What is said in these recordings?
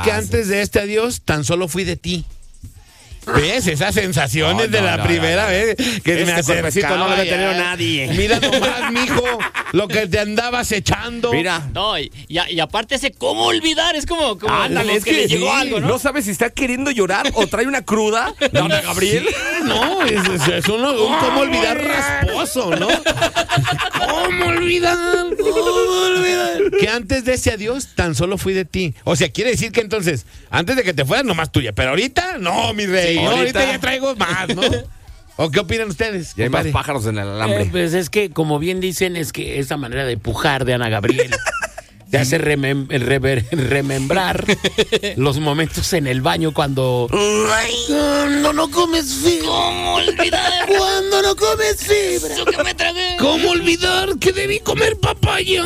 que antes de este adiós tan solo fui de ti. ¿Ves? Esas sensaciones de la primera vez que me acercaba. No lo había tenido nadie. Mira nomás, mijo, lo que te andabas echando. Mira. No, y aparte ese cómo olvidar, es como Ándale, es que le llegó sí, algo, ¿no? No sabes si está queriendo llorar o trae una cruda. Ana Gabriel. Sí, no, es un cómo olvidar rasposo, ¿no? ¿Cómo olvidar? Que antes de ese adiós tan solo fui de ti. O sea, quiere decir que entonces, antes de que te fueras, nomás tuya. Pero ahorita, no, mi rey. Sí, no, ahorita ahorita ya traigo más, ¿no? ¿O qué opinan ustedes? Y hay más compadre? pájaros en el alambre. Pues es que, como bien dicen, es que esa manera de pujar de Ana Gabriel te hace remembrar los momentos en el baño cuando no comes fibra. ¿Cómo olvidar? Cuando no comes fibra. Eso que me tragué. ¿Cómo olvidar que debí comer papaya?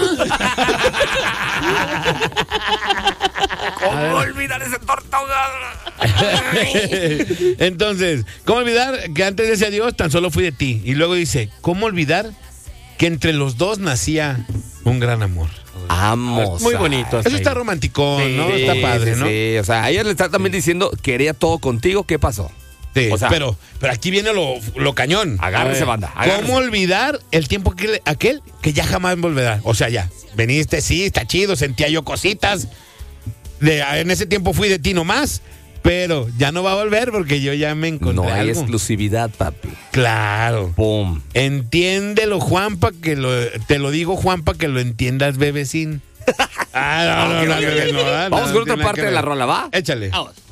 ¿Cómo olvidar ese torta ahogada? Entonces, ¿cómo olvidar que antes de ese adiós tan solo fui de ti? Y luego dice, ¿cómo olvidar que entre los dos nacía un gran amor? Vamos. Muy bonito. Eso está romántico, ¿no? Sí, Está padre, sí, ¿no? sí. O sea, ella le está también diciendo, quería todo contigo, ¿qué pasó? Sí, O sea, pero aquí viene lo cañón. Agárrese, banda. Agárrese. ¿Cómo olvidar el tiempo aquel que ya jamás volverá? O sea, ya, veniste, sí, está chido, sentía yo cositas. En ese tiempo fui de ti nomás, pero ya no va a volver porque yo ya me encontré No hay algo. exclusividad, papi. Claro. Pum. Entiéndelo, Juanpa, te lo digo, Juanpa, que lo entiendas, bebecín. No, Vamos con otra parte de la rola, ¿va? Échale. Vamos.